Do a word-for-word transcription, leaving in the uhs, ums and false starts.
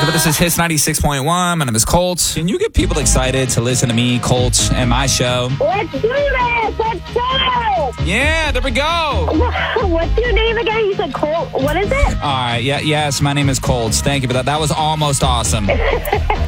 Remember, this is Hits ninety-six point one. My name is Colt. Can you get people excited to listen to me, Colt, and my show? Let's do this! Let's go! Yeah, there we go. What's your name again? You said Colt. What is it? All right. Yeah, yes, my name is Colt. Thank you for that. That was almost awesome.